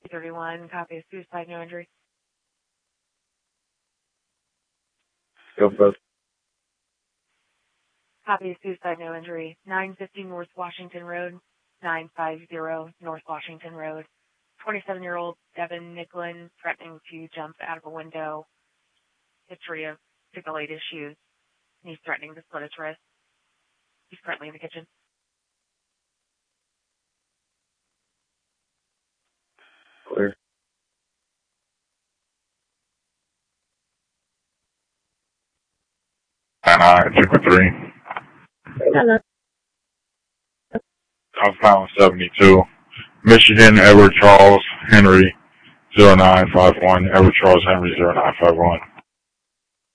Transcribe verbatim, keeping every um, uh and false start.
thirty-one, copy of suicide, no injury. Go first. Copy of suicide, no injury. nine fifty North Washington Road, nine fifty North Washington Road. twenty-seven-year-old Devin Nicklin threatening to jump out of a window. History of signal eight issues. And he's threatening to split his wrist. He's currently in the kitchen. Clear. And I, Super three. Hello. Southbound seventy-two. Michigan, Edward Charles Henry, zero nine five one. Edward Charles Henry, zero nine five one.